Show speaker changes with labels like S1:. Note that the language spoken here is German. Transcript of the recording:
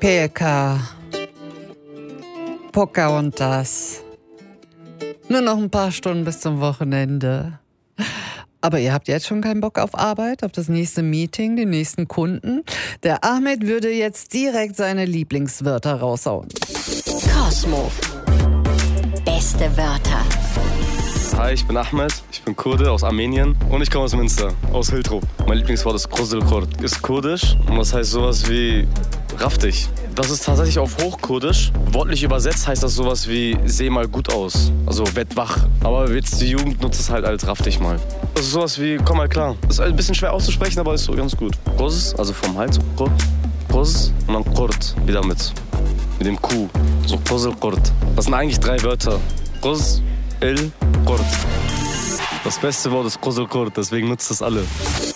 S1: PK, Pocahontas. Nur noch ein paar Stunden bis zum Wochenende. Aber ihr habt jetzt schon keinen Bock auf Arbeit, auf das nächste Meeting, den nächsten Kunden? Der Ahmed würde jetzt direkt seine Lieblingswörter raushauen.
S2: Cosmo. Beste Wörter.
S3: Hi, ich bin Ahmed, ich bin Kurde aus Armenien und ich komme aus Münster, aus Hiltrop. Mein Lieblingswort ist Krozelkord, ist kurdisch und das heißt sowas wie raftig. Das ist tatsächlich auf Hochkurdisch. Wortlich übersetzt heißt das sowas wie seh mal gut aus, also werd wach. Aber jetzt die Jugend nutzt es halt als raftig mal. Das ist sowas wie komm mal klar. Das ist ein bisschen schwer auszusprechen, aber ist so ganz gut. Kroz, also vom Hals, Kroz und dann Kord, wieder mit dem Q. So Krozelkord. Das sind eigentlich 3 Wörter. Kroz, Kord. Das beste Wort ist Krozelkord, deswegen nutzt das alle.